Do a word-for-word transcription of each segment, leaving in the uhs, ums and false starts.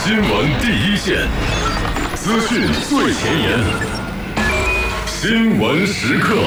新闻第一线，资讯最前沿，新闻时刻。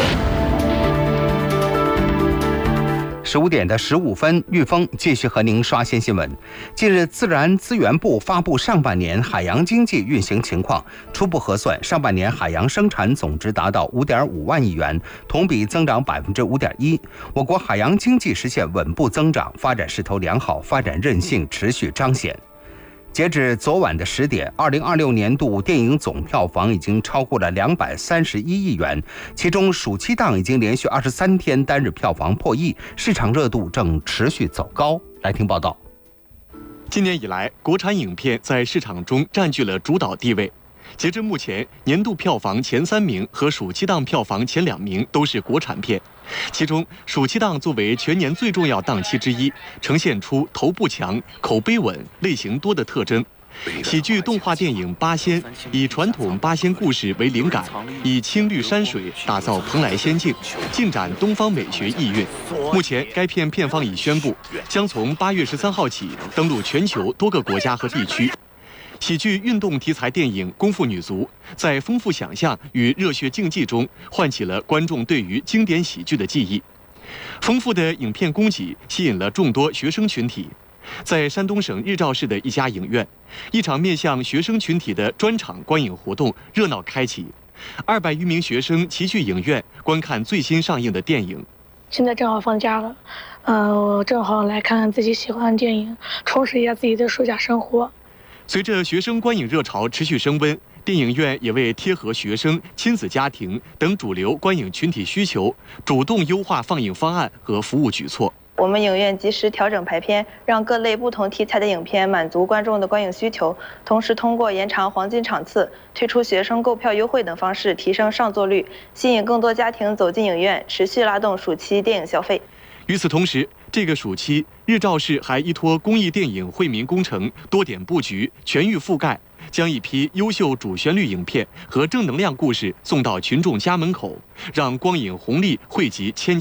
十五点的十五分，玉峰继续和您刷新新闻。近日，自然资源部发布上半年海洋经济运行情况，初步核算，上半年海洋生产总值达到五点五万亿元，同比增长百分之五点一。我国海洋经济实现稳步增长，发展势头良好，发展韧性持续彰显。截至昨晚的十点，二零二六年度电影总票房已经超过了两百三十一亿元，其中暑期档已经连续二十三天单日票房破亿，市场热度正持续走高。来听报道。 今年以来，国产影片在市场中占据了主导地位。截至目前，年度票房前三名和暑期档票房前两名都是国产片。其中，暑期档作为全年最重要档期之一，呈现出头部强、口碑稳、类型多的特征。喜剧动画电影《八仙》以传统八仙故事为灵感，以青绿山水打造蓬莱仙境，尽展东方美学意蕴。目前，该片片方已宣布，将从八月十三号起登陆全球多个国家和地区。喜剧运动题材电影《功夫女足》在丰富想象与热血竞技中，唤起了观众对于经典喜剧的记忆。丰富的影片供给吸引了众多学生群体。在山东省日照市的一家影院，一场面向学生群体的专场观影活动热闹开启，二百余名学生齐聚影院观看最新上映的电影。 现在正好放假了，嗯、呃，我正好来看看自己喜欢的电影，充实一下自己的暑假生活。 随着学生观影热潮持续升温，电影院也为贴合学生、亲子家庭等主流观影群体需求，主动优化放映方案和服务举措。 我们影院及时调整排片，让各类不同题材的影片满足观众的观影需求，同时通过延长黄金场次、推出学生购票优惠等方式提升上座率，吸引更多家庭走进影院，持续拉动暑期电影消费。 与此同时，这个暑期，日照市还依托公益电影惠民工程多点布局、全域覆盖，将一批优秀主旋律影片和正能量故事送到群众家门口，让光影红利惠及千